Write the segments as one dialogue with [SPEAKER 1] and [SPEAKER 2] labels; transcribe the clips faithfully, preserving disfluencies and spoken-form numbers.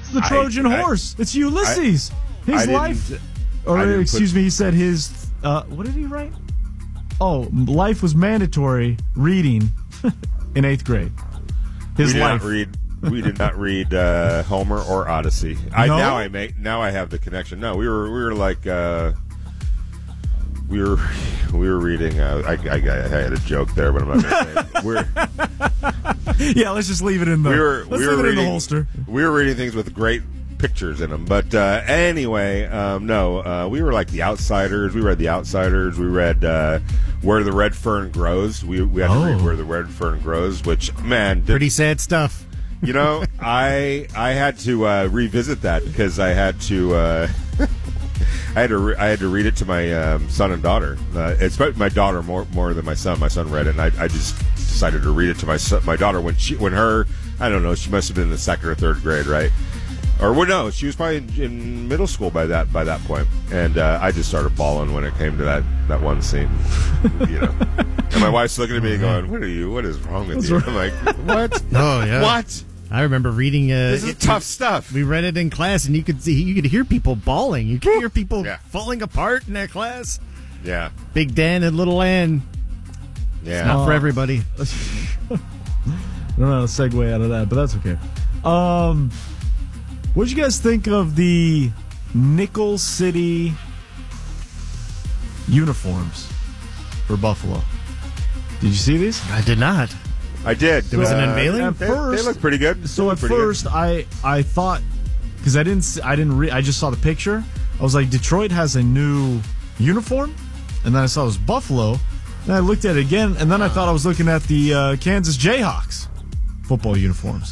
[SPEAKER 1] It's the Trojan
[SPEAKER 2] I,
[SPEAKER 1] horse. I, it's Ulysses.
[SPEAKER 2] I,
[SPEAKER 1] his
[SPEAKER 2] I
[SPEAKER 1] life, or excuse
[SPEAKER 2] put,
[SPEAKER 1] me, he said his. Uh, what did he write? Oh, life was mandatory reading in eighth grade. His
[SPEAKER 2] we did
[SPEAKER 1] life.
[SPEAKER 2] Not read, we did not read uh, Homer or Odyssey. I,
[SPEAKER 1] no?
[SPEAKER 2] Now I make. Now I have the connection. No, we were we were like uh, we were we were reading. Uh, I, I, I had a joke there, but I'm not going to say it. We're,
[SPEAKER 1] yeah, let's just leave it in the.
[SPEAKER 2] We were,
[SPEAKER 1] let's
[SPEAKER 2] we were
[SPEAKER 1] leave it
[SPEAKER 2] reading,
[SPEAKER 1] in the holster.
[SPEAKER 2] We were reading things with great pictures in them. But uh, anyway, um, no, uh, we were like The Outsiders. We read The Outsiders. We read uh, Where the Red Fern Grows. We we had
[SPEAKER 1] oh.
[SPEAKER 2] to read Where the Red Fern Grows, which, man. Did,
[SPEAKER 3] Pretty sad stuff.
[SPEAKER 2] You know, I I had to uh, revisit that because I had to uh, I had to re- I had to read it to my um, son and daughter. Uh, it's my daughter more more than my son. My son read it, and I, I just decided to read it to my son, my daughter when she when her I don't know, she must have been in the second or third grade, right? Or well, no, she was probably in, in middle school by that by that point, and uh, I just started bawling when it came to that, that one scene, you know. And my wife's looking at me going, "What are you? What is wrong with What's you?" Wrong? I'm like, "What?
[SPEAKER 3] Oh yeah,
[SPEAKER 2] what?"
[SPEAKER 3] I remember reading. Uh,
[SPEAKER 2] this is
[SPEAKER 3] it,
[SPEAKER 2] tough stuff.
[SPEAKER 3] We read it in class, and you could see you could hear people bawling. You could hear people
[SPEAKER 2] yeah.
[SPEAKER 3] falling apart in that class.
[SPEAKER 2] Yeah,
[SPEAKER 3] Big Dan and Little Ann.
[SPEAKER 2] Yeah,
[SPEAKER 3] it's not uh, for everybody.
[SPEAKER 1] I don't know how to segue out of that, but that's okay. Um. What did you guys think of the Nickel City uniforms for Buffalo? Did you see these?
[SPEAKER 3] I did not.
[SPEAKER 2] I did.
[SPEAKER 3] There was uh, an unveiling.
[SPEAKER 2] At first, they, they look pretty good.
[SPEAKER 1] So at first, good. I I thought because I didn't I didn't re- I just saw the picture. I was like, Detroit has a new uniform, and then I saw it was Buffalo. And I looked at it again, and then I thought I was looking at the uh, Kansas Jayhawks football uniforms.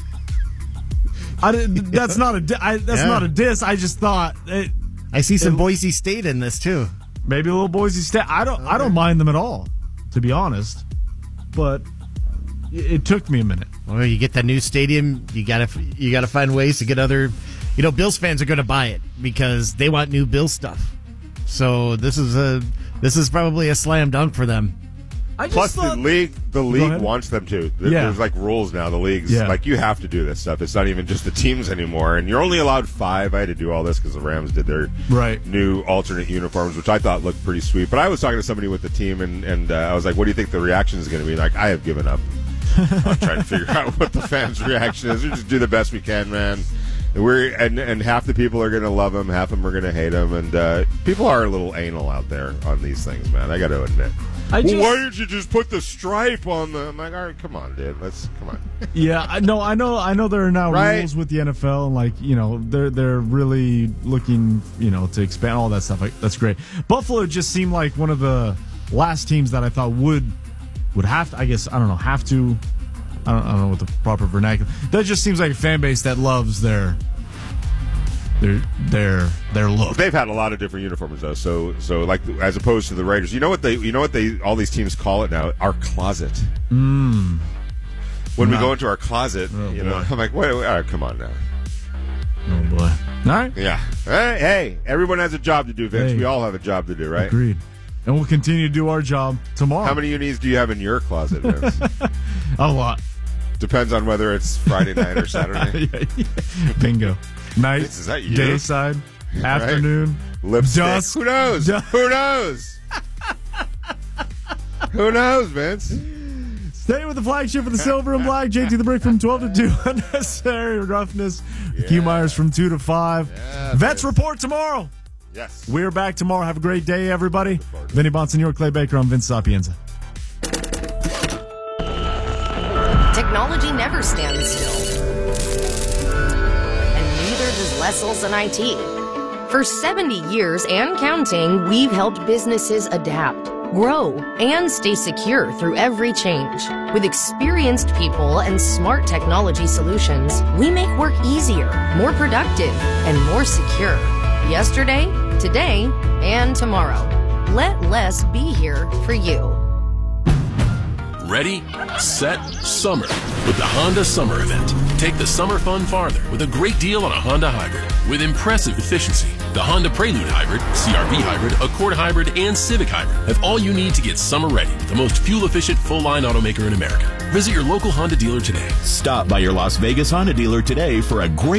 [SPEAKER 1] I, that's not a I, that's yeah. not a diss. I just thought it,
[SPEAKER 3] I see some
[SPEAKER 1] it,
[SPEAKER 3] Boise State in this too.
[SPEAKER 1] Maybe a little Boise State. I don't okay. I don't mind them at all, to be honest. But it, it took me a minute.
[SPEAKER 3] Well, you get that new stadium. You gotta you gotta find ways to get other. You know, Bills fans are going to buy it because they want new Bills stuff. So this is a this is probably a slam dunk for them.
[SPEAKER 1] I just
[SPEAKER 2] Plus,
[SPEAKER 1] thought,
[SPEAKER 2] the league the league wants them to. There's
[SPEAKER 1] yeah.
[SPEAKER 2] like rules now. The league's
[SPEAKER 1] yeah.
[SPEAKER 2] like, you have to do this stuff. It's not even just the teams anymore. And you're only allowed five. I had to do all this because the Rams did their
[SPEAKER 1] right.
[SPEAKER 2] new alternate uniforms, which I thought looked pretty sweet. But I was talking to somebody with the team, and, and uh, I was like, what do you think the reaction is going to be? Like, I have given up. I'm trying to figure out what the fans' reaction is. We just do the best we can, man. And we're and, and half the people are going to love him, half of them are going to hate him. And uh, people are a little anal out there on these things, man. I got to admit.
[SPEAKER 1] I just,
[SPEAKER 2] well, why didn't you just put the stripe on the? I'm like, all right, come on, dude. Let's come on.
[SPEAKER 1] Yeah, I know, I know, I know. There are now
[SPEAKER 2] right?
[SPEAKER 1] rules with the N F L, and like you know, they're they're really looking, you know, to expand all that stuff. Like, that's great. Buffalo just seemed like one of the last teams that I thought would would have to. I guess I don't know, have to. I don't, I don't know what the proper vernacular. That just seems like a fan base that loves their. Their their their look.
[SPEAKER 2] They've had a lot of different uniforms though. So so like as opposed to the Raiders, you know what they you know what they all these teams call it now? Our closet.
[SPEAKER 1] Mm.
[SPEAKER 2] When
[SPEAKER 1] no.
[SPEAKER 2] we go into our closet, oh, you know, boy. I'm like, wait, wait, all right, come on now.
[SPEAKER 1] Oh boy. All right.
[SPEAKER 2] Yeah. Hey, hey, everyone has a job to do, Vince.
[SPEAKER 1] Hey.
[SPEAKER 2] We all have a job to do, right?
[SPEAKER 1] Agreed. And we'll continue to do our job tomorrow.
[SPEAKER 2] How many unis do you have in your closet, Vince?
[SPEAKER 1] A lot.
[SPEAKER 2] Depends on whether it's Friday night or Saturday.
[SPEAKER 1] yeah, yeah. Bingo. Night,
[SPEAKER 2] Vince, is that you?
[SPEAKER 1] Day side, afternoon,
[SPEAKER 2] right? Lipstick.
[SPEAKER 1] Dusk.
[SPEAKER 2] Who knows?
[SPEAKER 1] Dusk.
[SPEAKER 2] Who knows? Who knows, Vince?
[SPEAKER 1] Stay with the flagship of the Silver and Black. J T the Brick from twelve to two. Unnecessary Roughness. Yeah. Q Myers from two to five. Yeah, Vets Report tomorrow.
[SPEAKER 2] Yes.
[SPEAKER 1] We're back tomorrow. Have a great day, everybody. Vinny Bonsignore, Clay Baker. I'm Vince Sapienza.
[SPEAKER 4] Technology never stands still. And neither does Lessel's and I T. For seventy years and counting, we've helped businesses adapt, grow, and stay secure through every change. With experienced people and smart technology solutions, we make work easier, more productive, and more secure. Yesterday, today, and tomorrow. Let Les be here for you.
[SPEAKER 5] Ready, set, summer with the Honda Summer Event. Take the summer fun farther with a great deal on a Honda Hybrid with impressive efficiency. The Honda Prelude Hybrid, C R V Hybrid, Accord Hybrid, and Civic Hybrid have all you need to get summer ready with the most fuel-efficient full-line automaker in America. Visit your local Honda dealer today.
[SPEAKER 6] Stop by your Las Vegas Honda dealer today for a great deal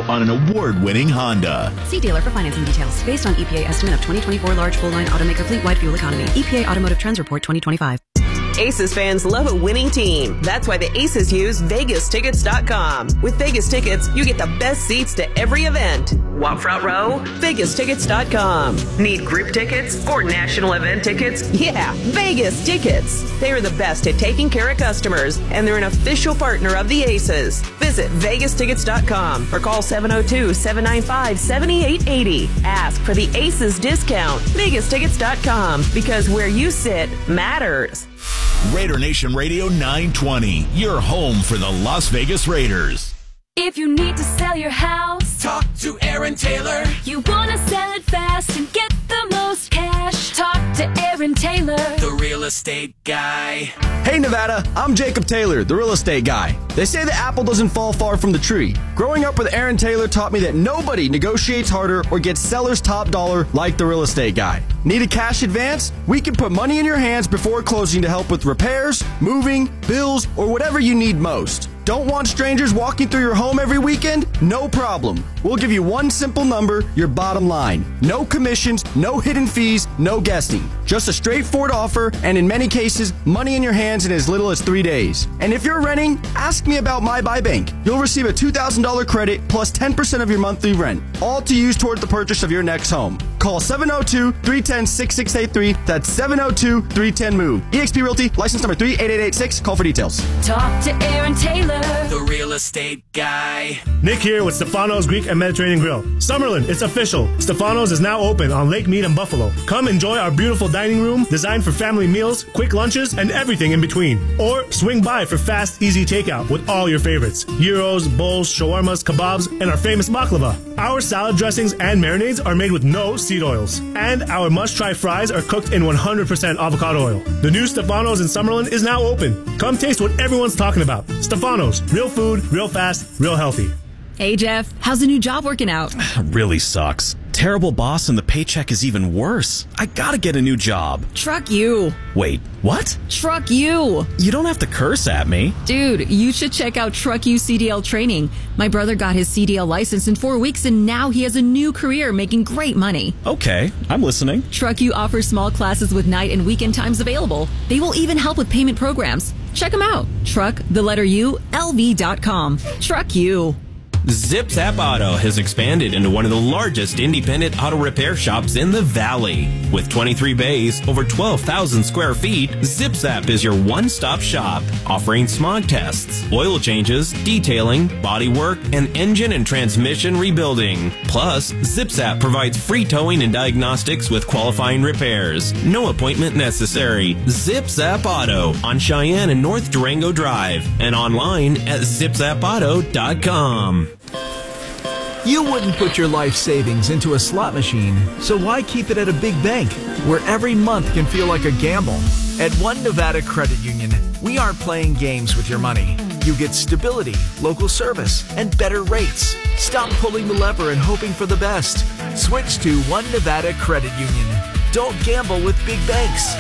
[SPEAKER 6] on an award-winning Honda.
[SPEAKER 7] See dealer for financing details. Based on E P A estimate of twenty twenty-four large full-line automaker fleet-wide fuel economy. E P A Automotive Trends Report twenty twenty-five.
[SPEAKER 8] Aces fans love a winning team. That's why the Aces use Vegas Tickets dot com. With Vegas Tickets, you get the best seats to every event. Want front row? Vegas Tickets dot com. Need group tickets or national event tickets? Yeah, Vegas Tickets. They are the best at taking care of customers, and they're an official partner of the Aces. Visit Vegas Tickets dot com or call seven oh two, seven nine five, seven eight eight oh. Ask for the Aces discount. Vegas Tickets dot com, because where you sit matters.
[SPEAKER 6] Raider Nation Radio nine twenty, your home for the Las Vegas Raiders.
[SPEAKER 9] If you need to sell your house,
[SPEAKER 10] talk to Aaron Taylor.
[SPEAKER 9] You want to sell it fast and get the most cash, talk to Aaron Taylor,
[SPEAKER 10] the real estate guy.
[SPEAKER 11] Hey Nevada, I'm Jacob Taylor, the real estate guy. They say the apple doesn't fall far from the tree. Growing up with Aaron Taylor taught me that nobody negotiates harder or gets seller's top dollar like the real estate guy. Need a cash advance? We can put money in your hands before closing to help with repairs, moving, bills, or whatever you need most. Don't want strangers walking through your home every weekend? No problem. We'll give you one simple number, your bottom line. No commissions, no hidden fees, no guessing. Just a straightforward offer, and in many cases, money in your hands in as little as three days. And if you're renting, ask me about My Buy Bank. You'll receive a two thousand dollars credit plus ten percent of your monthly rent, all to use toward the purchase of your next home. Call seven oh two, three one oh, six six eight three. That's seven oh two, three one oh, MOVE. eXp Realty, license number three eight eight eight six. Call for details.
[SPEAKER 9] talk to Aaron Taylor,
[SPEAKER 10] the real estate guy.
[SPEAKER 12] Nick here with Stefano's Greek and Mediterranean Grill. Summerlin, it's official. Stefano's is now open on Lake Mead and Buffalo. Come enjoy our beautiful dining room designed for family meals, quick lunches, and everything in between. Or swing by for fast, easy takeout with all your favorites. Gyros, bowls, shawarmas, kebabs, and our famous baklava. Our salad dressings and marinades are made with no seed oils. And our must-try fries are cooked in one hundred percent avocado oil. The new Stefano's in Summerlin is now open. Come taste what everyone's talking about. Stefano's, real food, real fast, real healthy.
[SPEAKER 13] Hey, Jeff, how's the new job working out?
[SPEAKER 14] Really sucks. Terrible boss and the paycheck is even worse. I gotta get a new job.
[SPEAKER 13] Truck you.
[SPEAKER 14] Wait, what?
[SPEAKER 13] Truck you.
[SPEAKER 14] You don't have to curse at me.
[SPEAKER 13] Dude, you should check out Truck You C D L training. My brother got his C D L license in four weeks and now he has a new career making great money.
[SPEAKER 14] Okay, I'm listening.
[SPEAKER 13] Truck You offers small classes with night and weekend times available. They will even help with payment programs. Check them out. Truck, the letter U, L V dot com. Truck You.
[SPEAKER 15] Zip Zap Auto has expanded into one of the largest independent auto repair shops in the Valley. With twenty-three bays, over twelve thousand square feet, Zip Zap is your one-stop shop, offering smog tests, oil changes, detailing, body work, and engine and transmission rebuilding. Plus, Zip Zap provides free towing and diagnostics with qualifying repairs. No appointment necessary. Zip Zap Auto on Cheyenne and North Durango Drive and online at zip zap auto dot com.
[SPEAKER 16] You wouldn't put your life savings into a slot machine, so why keep it at a big bank, where every month can feel like a gamble? At One Nevada Credit Union, we aren't playing games with your money. You get stability, local service, and better rates. Stop pulling the lever and hoping for the best. Switch to One Nevada Credit Union. Don't gamble with big banks.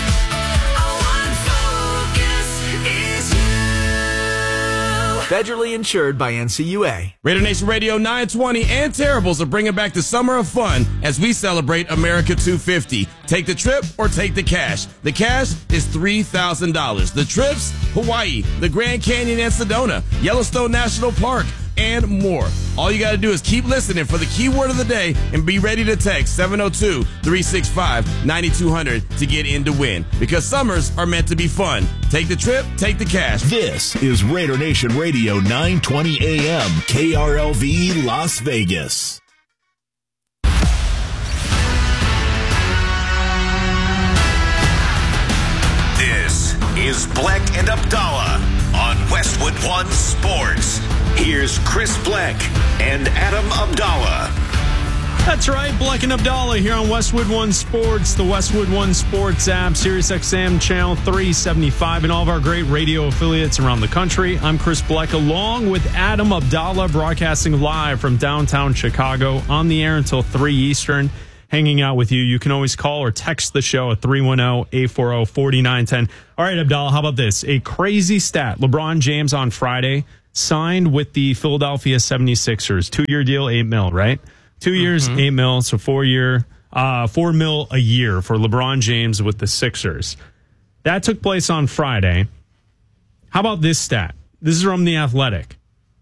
[SPEAKER 16] Federally insured by N C U A.
[SPEAKER 17] Raider Nation Radio nine twenty and Terribles are bringing back the summer of fun as we celebrate America two fifty. Take the trip or take the cash. The cash is three thousand dollars. The trips, Hawaii, the Grand Canyon and Sedona, Yellowstone National Park, and more. All you got to do is keep listening for the keyword of the day and be ready to text seven oh two, three six five, nine two hundred to get in to win. Because summers are meant to be fun. Take the trip, take the cash.
[SPEAKER 6] This is Raider Nation Radio nine twenty A M K R L V Las Vegas. This is Bleck and Abdallah on Westwood One Sports. Here's Chris Bleck and Adam Abdallah.
[SPEAKER 1] That's right, Bleck and Abdallah here on Westwood One Sports, the Westwood One Sports app, SiriusXM Channel three seventy-five, and all of our great radio affiliates around the country. I'm Chris Bleck, along with Adam Abdallah, broadcasting live from downtown Chicago, on the air until three Eastern, hanging out with you. You can always call or text the show at three one zero, eight four zero, four nine one zero. All right, Abdallah, how about this? A crazy stat. LeBron James on Friday
[SPEAKER 18] signed with the Philadelphia seventy-sixers. Two-year deal, eight mil, right? Two years, mm-hmm. eight mil, so four-year, uh, four mil a year for LeBron James with the Sixers. That took place on Friday. How about this stat? This is from The Athletic.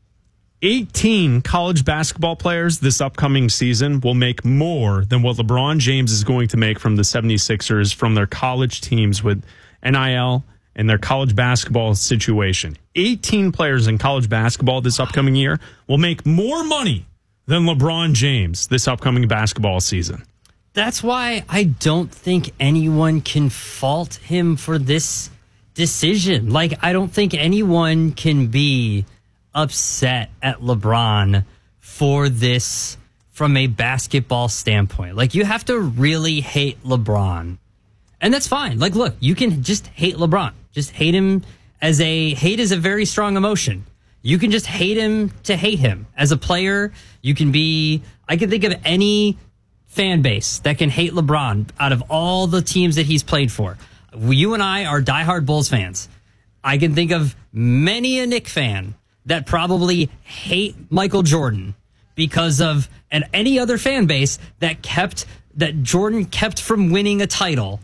[SPEAKER 18] eighteen college basketball players this upcoming season will make more than what LeBron James is going to make from the seventy-sixers from their college teams with N I L and their college basketball situation. eighteen players in college basketball this upcoming year will make more money than LeBron James this upcoming basketball season.
[SPEAKER 19] That's why I don't think anyone can fault him for this decision. Like, I don't think anyone can be upset at LeBron for this from a basketball standpoint. Like, you have to really hate LeBron. And that's fine. Like, look, you can just hate LeBron. Just hate him as a hate is a very strong emotion. You can just hate him to hate him. As a player, you can be, I can think of any fan base that can hate LeBron out of all the teams that he's played for. You and I are diehard Bulls fans. I can think of many a Knick fan that probably hate Michael Jordan because of, and any other fan base that kept, that Jordan kept from winning a title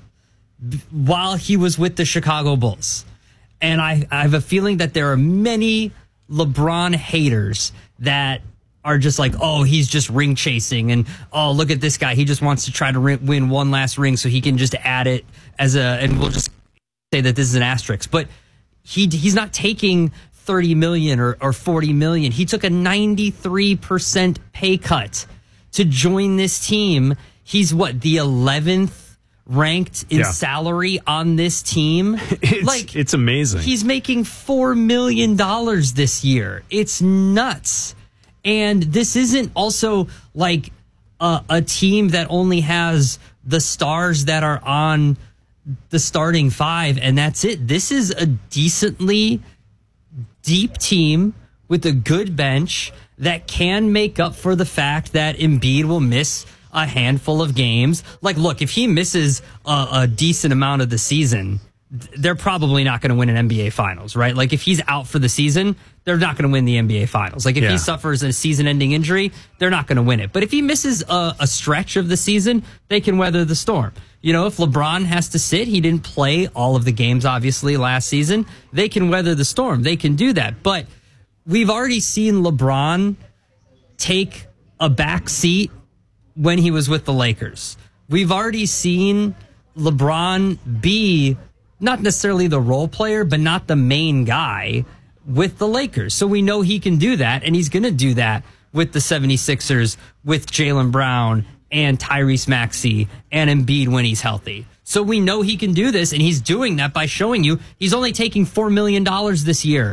[SPEAKER 19] while he was with the Chicago Bulls. And I, I have a feeling that there are many LeBron haters that are just like, oh, he's just ring chasing, and oh, look at this guy, he just wants to try to win one last ring so he can just add it as a, and we'll just say that this is an asterisk. But he he's not taking thirty million or, or forty million. He took a ninety-three percent pay cut to join this team. He's what, the eleventh ranked in
[SPEAKER 18] Yeah.
[SPEAKER 19] salary on this team?
[SPEAKER 18] It's,
[SPEAKER 19] like,
[SPEAKER 18] it's amazing.
[SPEAKER 19] he's making four million dollars this year. It's nuts. And this isn't also like a, a team that only has the stars that are on the starting five, and that's it. This is a decently deep team with a good bench that can make up for the fact that Embiid will miss a handful of games. Like, look, if he misses a, a decent amount of the season, they're probably not going to win an N B A Finals, right? Like, if he's out for the season, they're not going to win the N B A Finals. Like, if
[SPEAKER 18] Yeah.
[SPEAKER 19] he suffers a season-ending injury, they're not going to win it. But if he misses a, a stretch of the season, they can weather the storm. You know, if LeBron has to sit, he didn't play all of the games, obviously, last season, they can weather the storm. They can do that. But we've already seen LeBron take a back seat when he was with the Lakers. We've already seen LeBron be not necessarily the role player, but not the main guy with the Lakers. So we know he can do that, and he's going to do that with the seventy-sixers, with Jaylen Brown and Tyrese Maxey and Embiid when he's healthy. So we know he can do this, and he's doing that by showing you he's only taking four million dollars this year.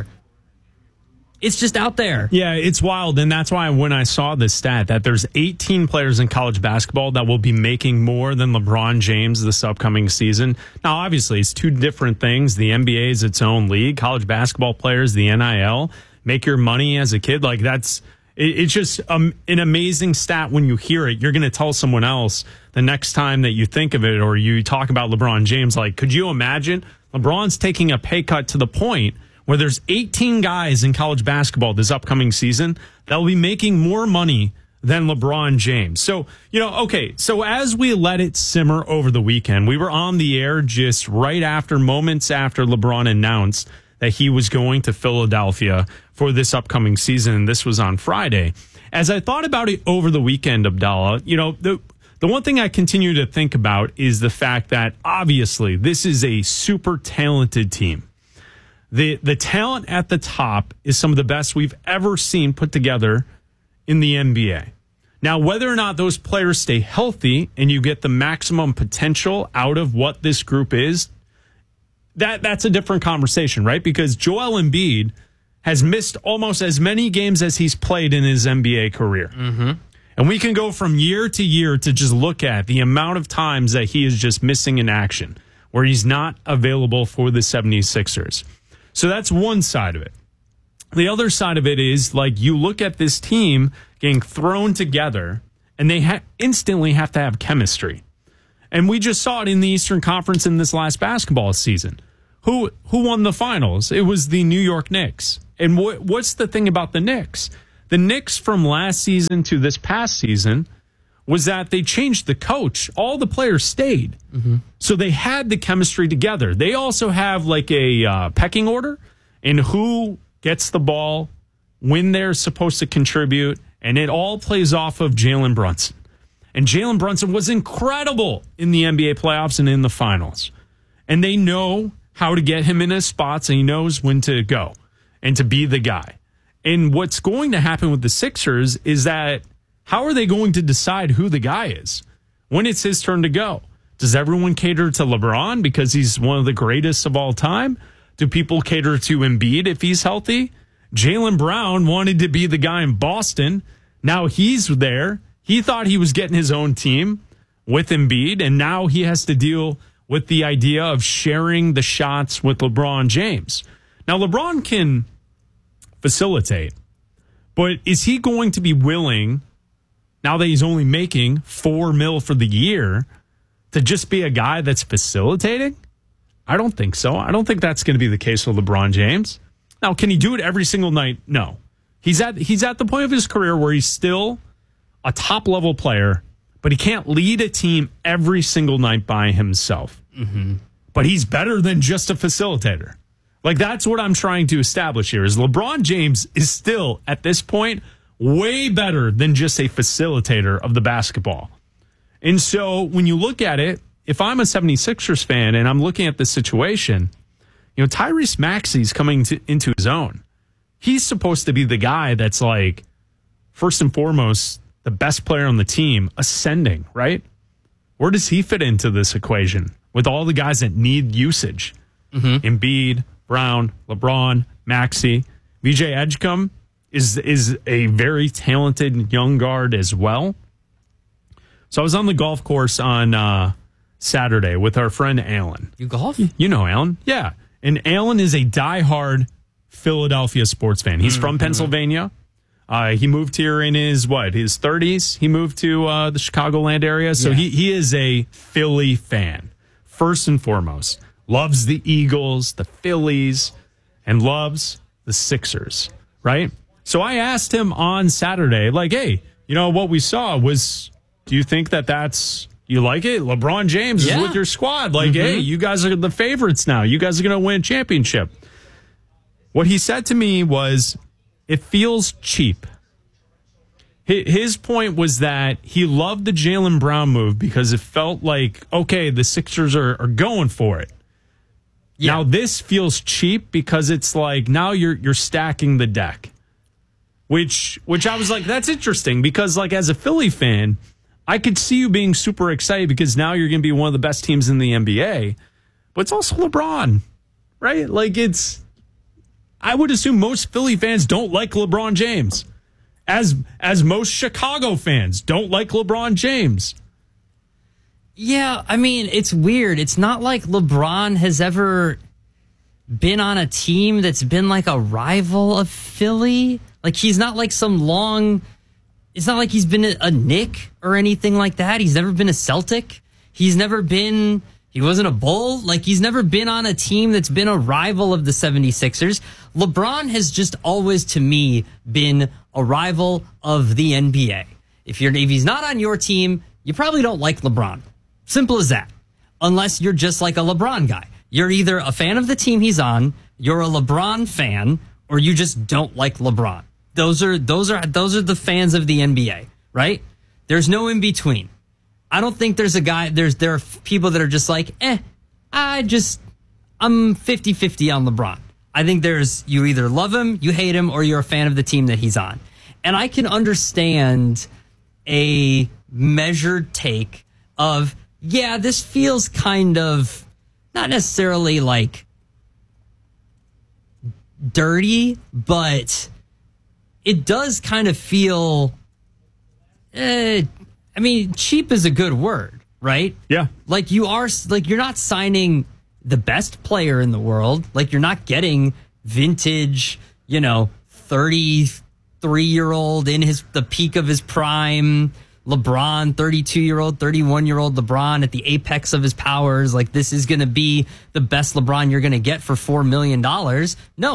[SPEAKER 19] It's just out there.
[SPEAKER 18] Yeah, it's wild. And that's why when I saw this stat that there's eighteen players in college basketball that will be making more than LeBron James this upcoming season. Now, obviously, it's two different things. The N B A is its own league. College basketball players, the N I L, make your money as a kid. Like, that's, it, it's just um, an amazing stat when you hear it. You're going to tell someone else the next time that you think of it or you talk about LeBron James. Like, could you imagine LeBron's taking a pay cut to the point where there's eighteen guys in college basketball this upcoming season that will be making more money than LeBron James. So, you know, okay, so as we let it simmer over the weekend, we were on the air just right after, moments after LeBron announced that he was going to Philadelphia for this upcoming season, and this was on Friday. As I thought about it over the weekend, Abdallah, you know, the the one thing I continue to think about is the fact that obviously this is a super talented team. The the talent at the top is some of the best we've ever seen put together in the N B A. Now, whether or not those players stay healthy and you get the maximum potential out of what this group is, that that's a different conversation, right? Because Joel Embiid has missed almost as many games as he's played in his N B A career.
[SPEAKER 19] Mm-hmm.
[SPEAKER 18] And we can go from year to year to just look at the amount of times that he is just missing in action, where he's not available for the seventy-sixers. So that's one side of it. The other side of it is, like, you look at this team getting thrown together, and they ha- instantly have to have chemistry. And we just saw it in the Eastern Conference in this last basketball season. Who who won the finals? It was the New York Knicks. And what, what's the thing about the Knicks? The Knicks from last season to this past season was that they changed the coach. All the players stayed. Mm-hmm. So they had the chemistry together. They also have like a uh, pecking order in who gets the ball, when they're supposed to contribute, and it all plays off of Jalen Brunson. And Jalen Brunson was incredible in the N B A playoffs and in the finals. And they know how to get him in his spots, and he knows when to go and to be the guy. And what's going to happen with the Sixers is that how are they going to decide who the guy is when it's his turn to go? Does everyone cater to LeBron because he's one of the greatest of all time? Do people cater to Embiid if he's healthy? Jaylen Brown wanted to be the guy in Boston. Now he's there. He thought he was getting his own team with Embiid, and now he has to deal with the idea of sharing the shots with LeBron James. Now, LeBron can facilitate, but is he going to be willing, now that he's only making four mil for the year, to just be a guy that's facilitating? I don't think so. I don't think that's going to be the case with LeBron James. Now, can he do it every single night? No. He's at he's at the point of his career where he's still a top-level player, but he can't lead a team every single night by himself. Mm-hmm. But he's better than just a facilitator. Like, that's what I'm trying to establish here, is LeBron James is still, at this point, way better than just a facilitator of the basketball. And so when you look at it, if I'm a seventy-sixers fan and I'm looking at this situation, you know, Tyrese Maxey's coming to, into his own. He's supposed to be the guy that's like, first and foremost, the best player on the team, ascending, right? Where does he fit into this equation with all the guys that need usage? Mm-hmm. Embiid, Brown, LeBron, Maxey. V J Edgecombe is is a very talented young guard as well. So I was on the golf course on uh, Saturday with our friend Alan.
[SPEAKER 19] You golf?
[SPEAKER 18] You know Alan. Yeah. And Alan is a diehard Philadelphia sports fan. He's mm-hmm. from Pennsylvania. Uh, he moved here in his, what, his thirties? He moved to uh, the Chicagoland area. So yeah. he, he is a Philly fan, first and foremost. Loves the Eagles, the Phillies, and loves the Sixers, right? So I asked him on Saturday, like, hey, you know, what we saw was, do you think that that's, you like it? LeBron James yeah. is with your squad. Like, mm-hmm. hey, you guys are the favorites now. You guys are going to win a championship. What he said to me was, it feels cheap. His point was that he loved the Jaylen Brown move because it felt like, okay, the Sixers are, are going for it. Yeah. Now this feels cheap because it's like now you're you're stacking the deck. Which which I was like, that's interesting because like as a Philly fan, I could see you being super excited because now you're going to be one of the best teams in the N B A. But it's also LeBron, right? Like it's I would assume most Philly fans don't like LeBron James, as as most Chicago fans don't like LeBron James.
[SPEAKER 19] Yeah, I mean, it's weird. It's not like LeBron has ever been on a team that's been like a rival of Philly. Like, he's not like some long... It's not like he's been a, a Knick or anything like that. He's never been a Celtic. He's never been... He wasn't a Bull. Like, he's never been on a team that's been a rival of the seventy-sixers. LeBron has just always, to me, been a rival of the N B A. If you're if he's not on your team, you probably don't like LeBron. Simple as that. Unless you're just like a LeBron guy. You're either a fan of the team he's on, you're a LeBron fan, or you just don't like LeBron. Those are those are those are the fans of the N B A, right? There's no in between. I don't think there's a guy, there's there are people that are just like, eh, I just, I'm fifty-fifty on LeBron. I think there's, you either love him, you hate him, or you're a fan of the team that he's on. And I can understand a measured take of, yeah, this feels kind of, not necessarily like dirty, but it does kind of feel, eh, I mean, cheap is a good word, right?
[SPEAKER 18] Yeah. Like
[SPEAKER 19] you are, like you're not signing the best player in the world. Like you're not getting vintage, you know, thirty-three year old in his, the peak of his prime, LeBron, thirty-two year old, thirty-one year old LeBron at the apex of his powers. Like this is going to be the best LeBron you're going to get for four million dollars. No,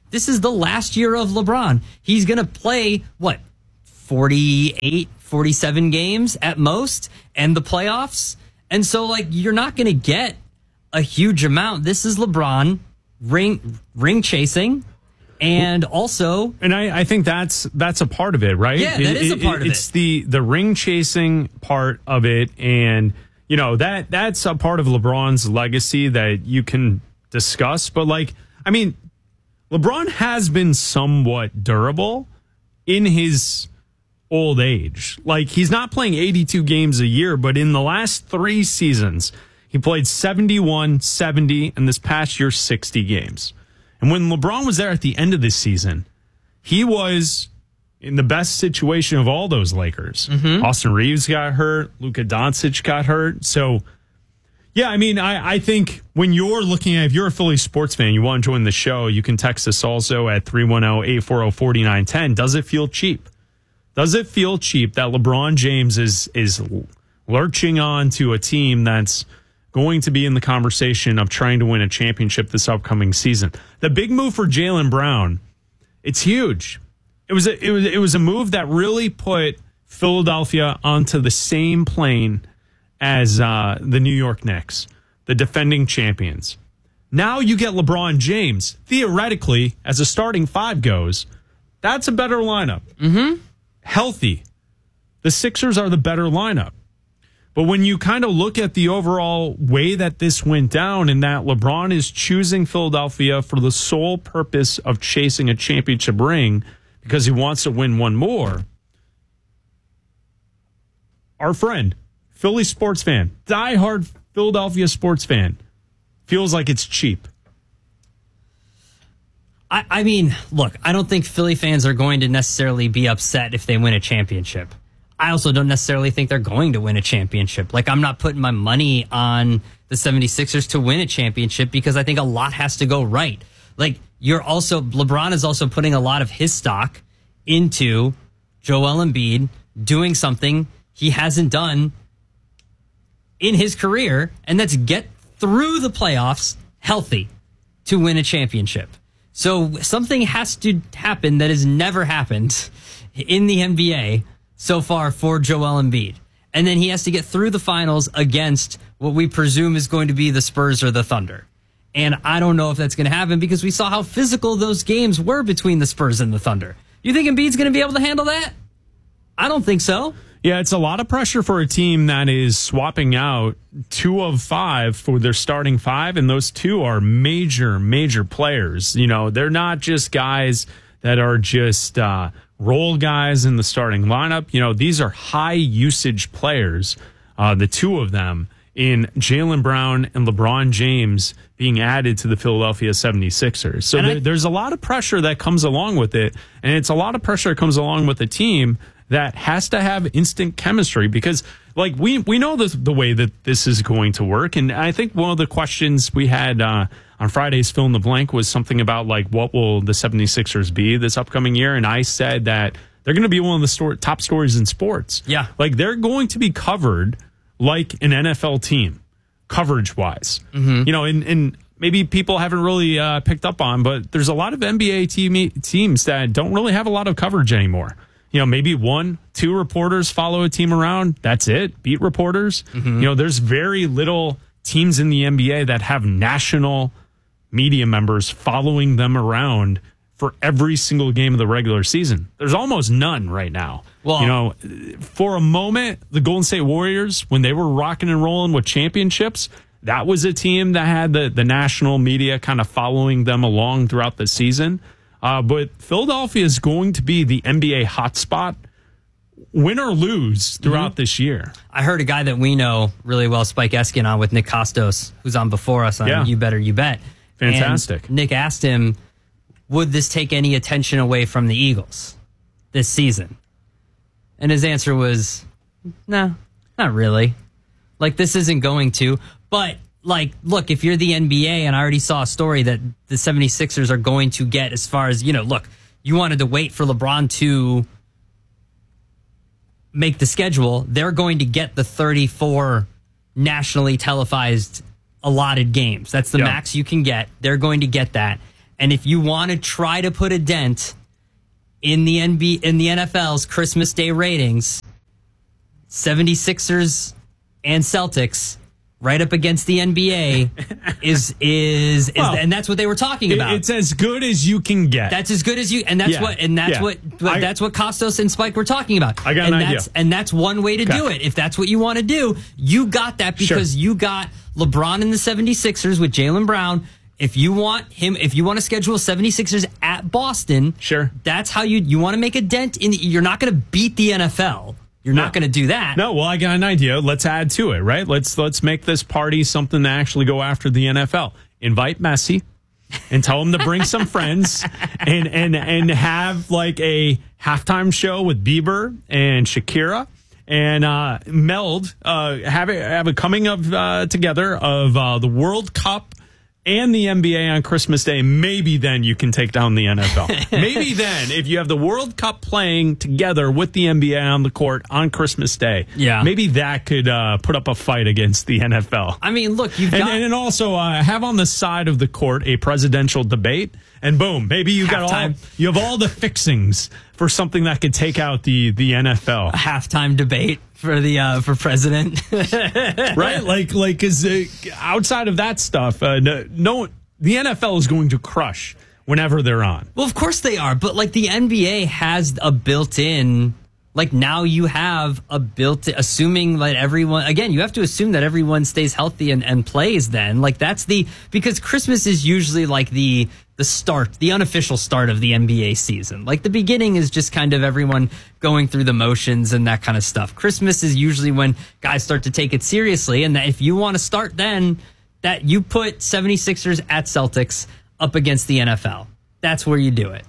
[SPEAKER 19] this is the last year of LeBron. He's going to play, what, forty-eight, forty-seven games at most, and the playoffs. And so, like, you're not going to get a huge amount. This is LeBron ring ring chasing, and also,
[SPEAKER 18] and I, I think that's that's a part of it, right?
[SPEAKER 19] Yeah, that
[SPEAKER 18] it,
[SPEAKER 19] is a part
[SPEAKER 18] it,
[SPEAKER 19] of it.
[SPEAKER 18] It's the the ring chasing part of it, and you know that that's a part of LeBron's legacy that you can discuss. But like, I mean, LeBron has been somewhat durable in his old age. Like, he's not playing eighty-two games a year, but in the last three seasons, he played seventy-one, seventy, and this past year, sixty games. And when LeBron was there at the end of this season, he was in the best situation of all those Lakers.
[SPEAKER 19] Mm-hmm.
[SPEAKER 18] Austin Reeves got hurt. Luka Doncic got hurt. So, yeah, I mean, I, I think when you're looking at, if you're a Philly sports fan, you want to join the show, you can text us also at three one zero, eight four zero, four nine one zero. Does it feel cheap? Does it feel cheap that LeBron James is is lurching on to a team that's going to be in the conversation of trying to win a championship this upcoming season? The big move for Jaylen Brown, it's huge. It was a, it was it was a move that really put Philadelphia onto the same plane as uh, the New York Knicks, the defending champions. Now you get LeBron James. Theoretically, as a starting five goes, that's a better lineup.
[SPEAKER 19] Mm-hmm.
[SPEAKER 18] Healthy. The Sixers are the better lineup. But when you kind of look at the overall way that this went down, and that LeBron is choosing Philadelphia for the sole purpose of chasing a championship ring because he wants to win one more, our friend, Philly sports fan, diehard Philadelphia sports fan, feels like it's cheap.
[SPEAKER 19] I, I mean, look, I don't think Philly fans are going to necessarily be upset if they win a championship. I also don't necessarily think they're going to win a championship. Like, I'm not putting my money on the seventy-sixers to win a championship because I think a lot has to go right. Like, you're also, LeBron is also putting a lot of his stock into Joel Embiid doing something he hasn't done in his career, and that's get through the playoffs healthy to win a championship. So something has to happen that has never happened in the N B A so far for Joel Embiid. And then he has to get through the finals against what we presume is going to be the Spurs or the Thunder. And I don't know if that's going to happen because we saw how physical those games were between the Spurs and the Thunder. You think Embiid's going to be able to handle that? I don't think so.
[SPEAKER 18] Yeah, it's a lot of pressure for a team that is swapping out two of five for their starting five, and those two are major, major players. You know, they're not just guys that are just uh, role guys in the starting lineup. You know, these are high-usage players, uh, the two of them, in Jaylen Brown and LeBron James being added to the Philadelphia seventy-sixers. So there, I, there's a lot of pressure that comes along with it, and it's a lot of pressure that comes along with a team that has to have instant chemistry because, like, we we know the, the way that this is going to work. And I think one of the questions we had uh, on Friday's Fill in the Blank was something about, like, what will the seventy-sixers be this upcoming year? And I said that they're going to be one of the store, top stories in sports.
[SPEAKER 19] Yeah.
[SPEAKER 18] Like, they're going to be covered like an N F L team, coverage-wise.
[SPEAKER 19] Mm-hmm.
[SPEAKER 18] You know, and, and maybe people haven't really uh, picked up on, but there's a lot of N B A team, teams that don't really have a lot of coverage anymore. You know, maybe one, two reporters follow a team around. That's it. Beat reporters.
[SPEAKER 19] Mm-hmm.
[SPEAKER 18] You know, there's very little teams in the N B A that have national media members following them around for every single game of the regular season. There's almost none right now.
[SPEAKER 19] Well,
[SPEAKER 18] you know, for a moment, the Golden State Warriors, when they were rocking and rolling with championships, that was a team that had the, the national media kind of following them along throughout the season. Uh, but Philadelphia is going to be the N B A hotspot, win or lose, throughout mm-hmm. this year.
[SPEAKER 19] I heard a guy that we know really well, Spike Eskin, on with Nick Kostos, who's on before us on
[SPEAKER 18] yeah.
[SPEAKER 19] You Better You Bet.
[SPEAKER 18] Fantastic.
[SPEAKER 19] And Nick asked him, would this take any attention away from the Eagles this season? And his answer was, no, not really. Like, this isn't going to. But, like, look, if you're the N B A, and I already saw a story that the seventy-sixers are going to get as far as, you know, look, you wanted to wait for LeBron to make the schedule. They're going to get the thirty-four nationally televised allotted games. That's the
[SPEAKER 18] yeah.
[SPEAKER 19] max you can get. They're going to get that. And if you want to try to put a dent in the N B A, in the N F L's Christmas Day ratings, seventy-sixers and Celtics right up against the N B A is is, is
[SPEAKER 18] Well,
[SPEAKER 19] and that's what they were talking
[SPEAKER 18] it-
[SPEAKER 19] about.
[SPEAKER 18] it's as good as you can get.
[SPEAKER 19] That's as good as you, and that's
[SPEAKER 18] Yeah,
[SPEAKER 19] what, and that's
[SPEAKER 18] yeah.
[SPEAKER 19] what, what
[SPEAKER 18] I-
[SPEAKER 19] that's what Costos and Spike were talking about.
[SPEAKER 18] I got
[SPEAKER 19] and
[SPEAKER 18] an
[SPEAKER 19] that's,
[SPEAKER 18] idea.
[SPEAKER 19] And that's one way to
[SPEAKER 18] Okay.
[SPEAKER 19] do it. If that's what you want to do, you got that because
[SPEAKER 18] Sure.
[SPEAKER 19] you got LeBron and the seventy-sixers with Jaylen Brown. If you want him, if you want to schedule seventy-sixers at Boston,
[SPEAKER 18] sure,
[SPEAKER 19] that's how you you want to make a dent in. The, you're not going to beat the N F L. You're not going to do that.
[SPEAKER 18] No, well, I got an idea. Let's add to it, right? Let's let's make this party something to actually go after the N F L. Invite Messi and tell him to bring some friends and and and have like a halftime show with Bieber and Shakira and uh, meld uh, have a have a coming of uh, together of uh, the World Cup and the N B A on Christmas Day. Maybe then you can take down the N F L. Maybe then, if you have the World Cup playing together with the N B A on the court on Christmas Day,
[SPEAKER 19] Yeah.
[SPEAKER 18] maybe that could uh, put up a fight against the N F L.
[SPEAKER 19] I mean, look, you've
[SPEAKER 18] and,
[SPEAKER 19] got
[SPEAKER 18] and then also uh, have on the side of the court a presidential debate, and boom, maybe you got all
[SPEAKER 19] Halftime.
[SPEAKER 18] you have all the fixings for something that could take out the the N F L.
[SPEAKER 19] a halftime debate for the uh, for president.
[SPEAKER 18] Right? Like, like, because uh, outside of that stuff, uh, no, no, the N F L is going to crush whenever they're on.
[SPEAKER 19] Well, of course they are, but like the N B A has a built-in, like now you have a built-in, assuming that everyone, again, you have to assume that everyone stays healthy and, and plays then. Like that's the, because Christmas is usually like the, the start, the unofficial start of the N B A season. Like the beginning is just kind of everyone going through the motions and that kind of stuff. Christmas is usually when guys start to take it seriously. And that if you want to start then, that you put seventy-sixers at Celtics up against the N F L. That's where you do it.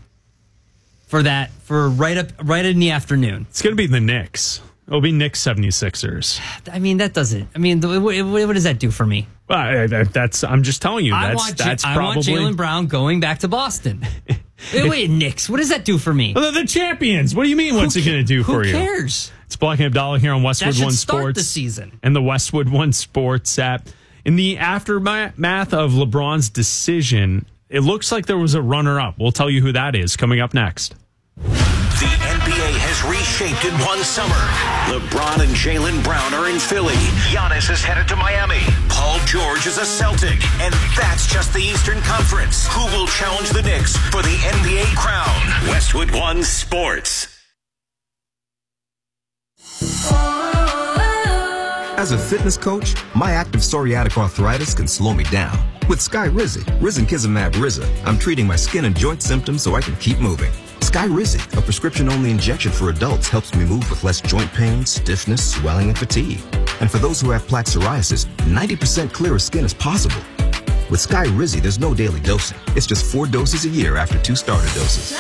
[SPEAKER 19] For that, for right up, right in the afternoon.
[SPEAKER 18] It's going to be the Knicks. It'll be Knicks seventy-sixers.
[SPEAKER 19] I mean, that doesn't, I mean, what, what, what does that do for me?
[SPEAKER 18] Well, I, I- that's, I'm just telling you,
[SPEAKER 19] I
[SPEAKER 18] that's,
[SPEAKER 19] want, Ja-
[SPEAKER 18] that's
[SPEAKER 19] I
[SPEAKER 18] probably.
[SPEAKER 19] want Jaylen Brown going back to Boston. wait, wait, Knicks, what does that do for me?
[SPEAKER 18] Well, they're the champions. What do you mean? What's it going to do
[SPEAKER 19] Who
[SPEAKER 18] for you?
[SPEAKER 19] cares?
[SPEAKER 18] It's Black and Abdallah here on Westwood
[SPEAKER 19] That should
[SPEAKER 18] One
[SPEAKER 19] start
[SPEAKER 18] Sports
[SPEAKER 19] the season.
[SPEAKER 18] and the Westwood One Sports app. In the aftermath of LeBron's decision, it looks like there was a runner-up. We'll tell you who that is coming up next.
[SPEAKER 6] The N B A has reshaped in one summer. LeBron and Jaylen Brown are in Philly. Giannis is headed to Miami. Paul George is a Celtic. And that's just the Eastern Conference. Who will challenge the Knicks for the N B A crown? Westwood One Sports.
[SPEAKER 20] As a fitness coach, my active psoriatic arthritis can slow me down. With Skyrizi, Risankizumab Riza, I'm treating my skin and joint symptoms so I can keep moving. Skyrizi, a prescription-only injection for adults, helps me move with less joint pain, stiffness, swelling, and fatigue. And for those who have plaque psoriasis, ninety percent clearer skin is possible. With Skyrizi, there's no daily dosing. It's just four doses a year after two starter doses.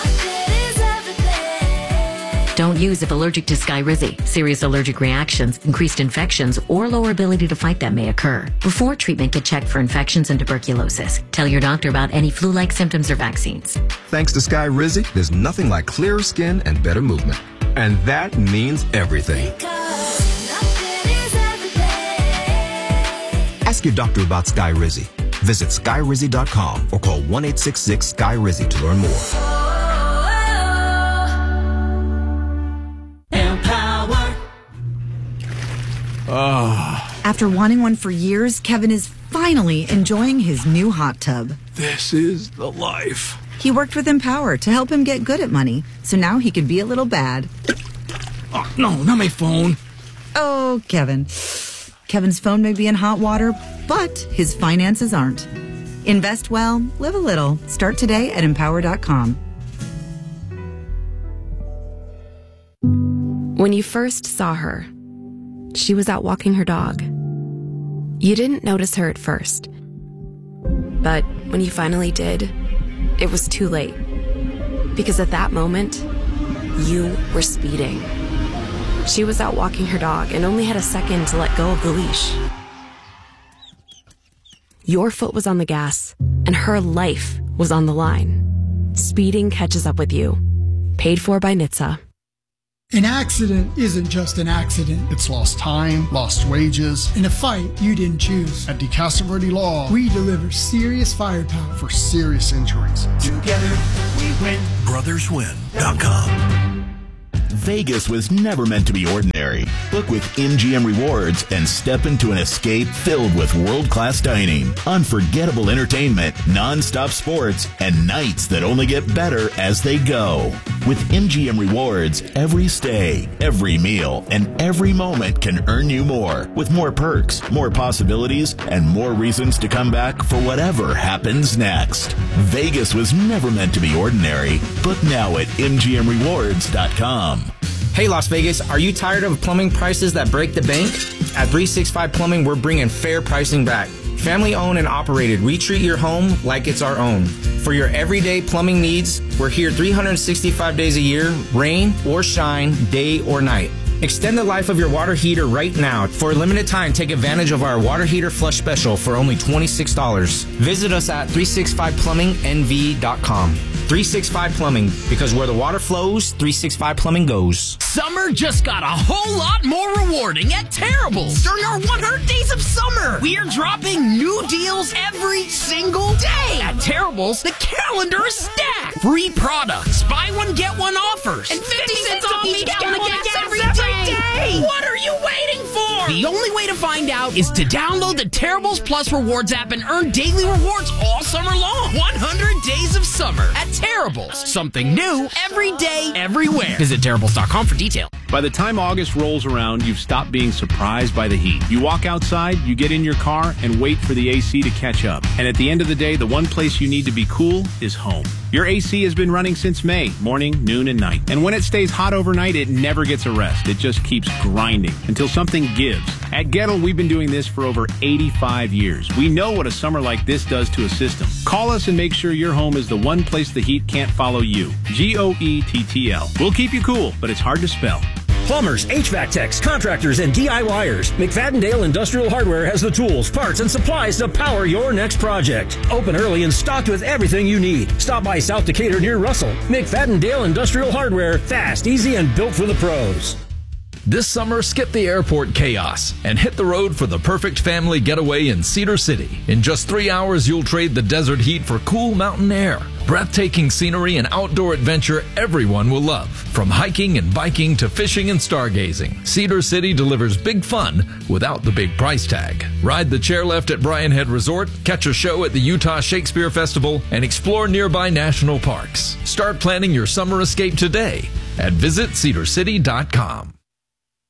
[SPEAKER 21] Don't use if allergic to Skyrizi. Serious allergic reactions, increased infections, or lower ability to fight them may occur. Before treatment, get checked for infections and tuberculosis. Tell your doctor about any flu-like symptoms or vaccines.
[SPEAKER 20] Thanks to Skyrizi, there's nothing like clearer skin and better movement. And that means everything. Ask your doctor about Skyrizi. Visit Skyrizi dot com or call one eight six six Sky Rizi to learn more.
[SPEAKER 22] Oh. After wanting one for years, Kevin is finally enjoying his new hot tub.
[SPEAKER 23] This is the life.
[SPEAKER 22] He worked with Empower to help him get good at money, so now he can be a little bad.
[SPEAKER 23] Oh, no, not my phone.
[SPEAKER 22] Oh, Kevin. Kevin's phone may be in hot water, but his finances aren't. Invest well, live a little. Start today at empower dot com.
[SPEAKER 24] When you first saw her, she was out walking her dog. You didn't notice her at first. But when you finally did, it was too late. Because at that moment, you were speeding. She was out walking her dog and only had a second to let go of the leash. Your foot was on the gas, and her life was on the line. Speeding catches up with you. Paid for by N H T S A.
[SPEAKER 2] An accident isn't just an accident.
[SPEAKER 3] It's lost time, lost wages.
[SPEAKER 2] In a fight you didn't choose.
[SPEAKER 3] At DeCastro Verde Law,
[SPEAKER 2] we deliver serious firepower
[SPEAKER 3] for serious injuries.
[SPEAKER 2] Together we win.
[SPEAKER 4] brothers win dot com. Vegas was never meant to be ordinary. Book with M G M Rewards and step into an escape filled with world-class dining, unforgettable entertainment, non-stop sports, and nights that only get better as they go. With M G M Rewards, every stay, every meal, and every moment can earn you more, with more perks, more possibilities, and more reasons to come back for whatever happens next. Vegas was never meant to be ordinary. Book now at M G M rewards dot com.
[SPEAKER 5] Hey Las Vegas, are you tired of plumbing prices that break the bank? At three sixty-five Plumbing, we're bringing fair pricing back. Family owned and operated, we treat your home like it's our own. For your everyday plumbing needs, we're here three hundred sixty-five days a year, rain or shine, day or night. Extend the life of your water heater right now. For a limited time, take advantage of our water heater flush special for only twenty-six dollars. Visit us at three sixty-five plumbing N V dot com. three sixty-five Plumbing, because where the water flows, three sixty-five Plumbing goes.
[SPEAKER 25] Summer just got a whole lot more rewarding at Terrible's. During our one hundred days of summer, we are dropping new deals every single day. At Terrible's, the calendar is stacked. Free products, buy one, get one offers, and fifty cents off each gallon of gas every day. Day. What are you waiting for? The only way to find out is to download the Terrible's Plus Rewards app and earn daily rewards all summer long. one hundred days of summer at Terrible's. Something new every day, everywhere. Visit Terrible's dot com for detail.
[SPEAKER 26] By the time August rolls around, you've stopped being surprised by the heat. You walk outside, you get in your car, and wait for the A C to catch up. And at the end of the day, the one place you need to be cool is home. Your A C has been running since May, morning, noon, and night. And when it stays hot overnight, it never gets a rest. It just keeps grinding until something gives. At Gettle, we've been doing this for over eighty-five years. We know what a summer like this does to a system. Call us and make sure your home is the one place the heat can't follow you. G O E T T L. We'll keep you cool, but it's hard to spell.
[SPEAKER 27] Plumbers, H V A C techs, contractors, and DIYers. McFadden-Dale Industrial Hardware has the tools, parts, and supplies to power your next project. Open early and stocked with everything you need. Stop by South Decatur near Russell. McFadden-Dale Industrial Hardware. Fast, easy, and built for the pros.
[SPEAKER 28] This summer, skip the airport chaos and hit the road for the perfect family getaway in Cedar City. In just three hours, you'll trade the desert heat for cool mountain air. Breathtaking scenery and outdoor adventure everyone will love. From hiking and biking to fishing and stargazing, Cedar City delivers big fun without the big price tag. Ride the chairlift at Bryan Head Resort, catch a show at the Utah Shakespeare Festival, and explore nearby national parks. Start planning your summer escape today at visit cedar city dot com.